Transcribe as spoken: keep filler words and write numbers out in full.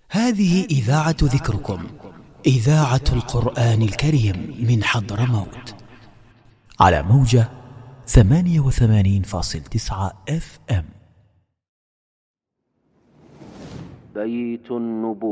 هذه إذاعة ذكركم، إذاعة القرآن الكريم من حضرموت، على موجة ثمانية وثمانين فاصل تسعة اف ام. بيت النبوة.